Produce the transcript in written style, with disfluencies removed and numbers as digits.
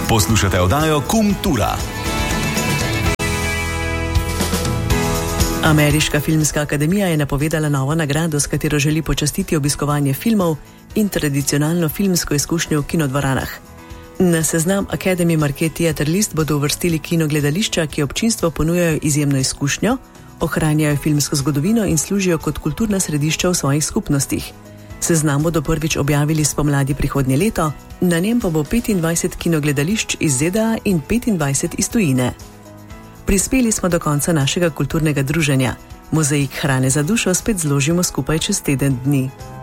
Poslušate oddajo Kultura. Ameriška filmska akademija je napovedala novo nagrado, s katero želi počastiti obiskovanje filmov in tradicionalno filmsko izkušnjo v kinodvoranah. Na seznam Academy Marquee Theatre List bodo uvrstili kinogledališča, ki občinstvo ponujajo izjemno izkušnjo, ohranjajo filmsko zgodovino in služijo kot kulturna središča v svojih skupnostih. Seznam bodo prvič objavili spomladi prihodnje leto, na njem pa bo 25 kinogledališč iz ZDA in 25 iz tujine. Prispeli smo do konca našega kulturnega druženja. Mozaik hrane za dušo spet zložimo skupaj čez teden dni.